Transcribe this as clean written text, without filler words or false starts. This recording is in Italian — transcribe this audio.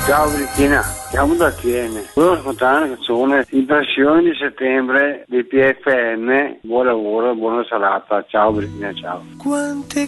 Ciao Cristina, chiamo da Tiene. Volevo ascoltare una canzone, Impressioni di settembre di PFM. Buon lavoro, buona serata. Ciao Cristina, ciao. Quante